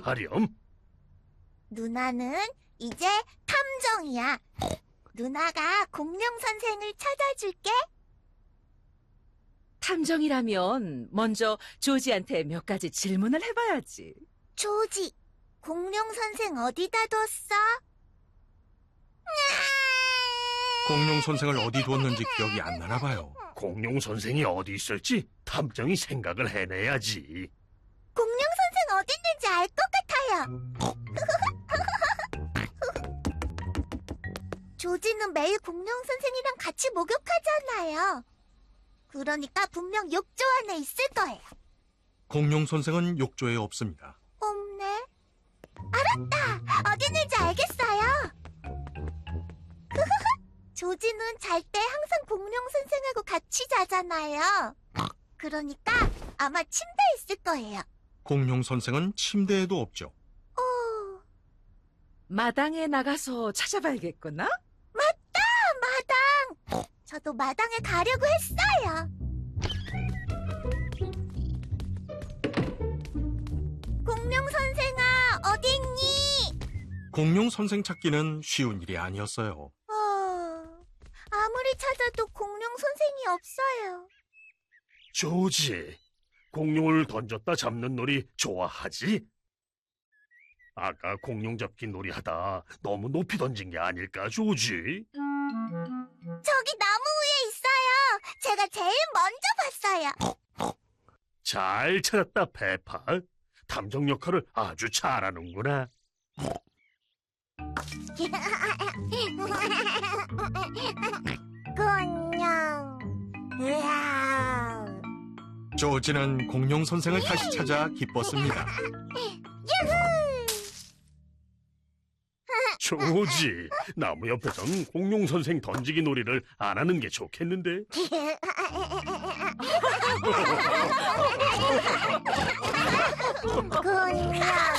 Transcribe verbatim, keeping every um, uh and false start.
하렴? 누나는 이제 탐정이야. 누나가 공룡 선생을 찾아줄게. 탐정이라면 먼저 조지한테 몇 가지 질문을 해봐야지. 조지, 공룡 선생 어디다 뒀어? 공룡 선생을 어디 두었는지 기억이 안 나나 봐요. 공룡 선생이 어디 있을지 탐정이 생각을 해내야지. 공룡 선생 어디 있는지 알 것 같아요. 조지는 매일 공룡 선생이랑 같이 목욕하잖아요. 그러니까 분명 욕조 안에 있을 거예요. 공룡 선생은 욕조에 없습니다. 없네. 알았다. 어디 있는지 알겠어요. 조지는 잘 때 항상 공룡 선생하고 같이 자잖아요. 그러니까 아마 침대에 있을 거예요. 공룡 선생은 침대에도 없죠. 오, 마당에 나가서 찾아봐야겠구나. 맞다, 마당. 저도 마당에 가려고 했어요. 공룡 선생아, 어디 있니? 공룡 선생 찾기는 쉬운 일이 아니었어요. 어, 아무리 찾아도 공룡 선생이 없어요. 조지, 공룡을 던졌다 잡는 놀이 좋아하지? 아까 공룡 잡기 놀이 하다 너무 높이 던진 게 아닐까, 조지? 저기 나무 위에 있어요. 제가 제일 먼저 봤어요. 잘 찾았다, 페파. 탐정 역할을 아주 잘하는구나. 공룡. 으아. 조지는 공룡 선생을 다시 찾아 기뻤습니다. 조지, 나무 옆에선 공룡 선생 던지기 놀이를 안 하는 게 좋겠는데? 공룡.